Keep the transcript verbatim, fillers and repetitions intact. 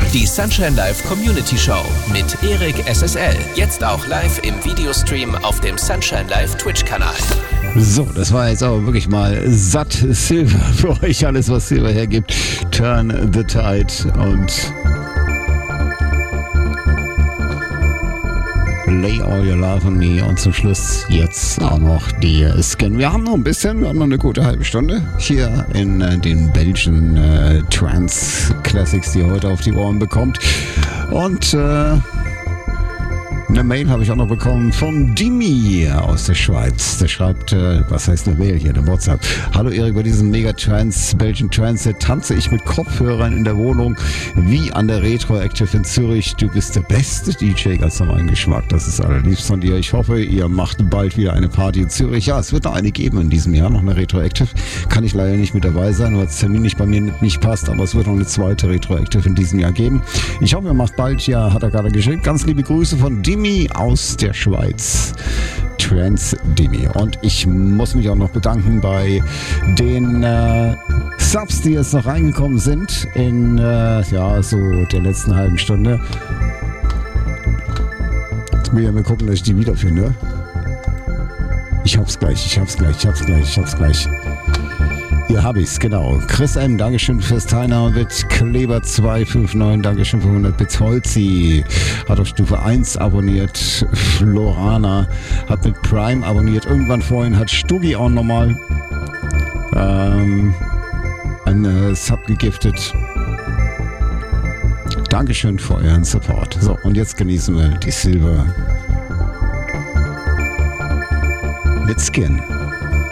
Die Sunshine Live Community Show mit Erik S S L. Jetzt auch live im Videostream auf dem Sunshine Live Twitch-Kanal. So, das war jetzt aber wirklich mal satt Silver für euch. Alles, was Silver hergibt. Turn the Tide und Lay All Your Love on Me und zum Schluss jetzt auch noch die Skin. Wir haben noch ein bisschen, wir haben noch eine gute halbe Stunde hier in äh, den Belgian äh, Trance Classics, die ihr heute auf die Ohren bekommt. Und äh, eine Mail habe ich auch noch bekommen vom Dimi aus der Schweiz. Der schreibt, äh, was heißt eine Mail hier, eine WhatsApp. Hallo Erik, bei diesem Mega Trance, Belgian Trance tanze ich mit Kopfhörern in der Wohnung wie an der Retroactive in Zürich. Du bist der beste D J, ganz nach meinem Geschmack. Das ist allerliebst von dir. Ich hoffe, ihr macht bald wieder eine Party in Zürich. Ja, es wird noch eine geben in diesem Jahr, noch eine Retroactive. Kann ich leider nicht mit dabei sein, weil es terminlich bei mir nicht passt, aber es wird noch eine zweite Retroactive in diesem Jahr geben. Ich hoffe, ihr macht bald, ja, hat er gerade geschrieben. Ganz liebe Grüße von Dimi aus der Schweiz. Trans Demi. Und ich muss mich auch noch bedanken bei den äh, Subs, die jetzt noch reingekommen sind in äh, ja, so der letzten halben Stunde. Jetzt muss ich ja mal gucken, dass ich die wiederfinde. Ich hab's gleich, ich hab's gleich, ich hab's gleich, ich hab's gleich. Hier hab ich's, genau. Chris M., Dankeschön fürs Teilnahme mit Kleber zwei fünf neun, Dankeschön für hundert Bits. Holzi hat auf Stufe eins abonniert. Florana hat mit Prime abonniert. Irgendwann vorhin hat Stuggi auch nochmal ähm, einen Sub gegiftet. Dankeschön für euren Support. So, und jetzt genießen wir die Silver mit Skin.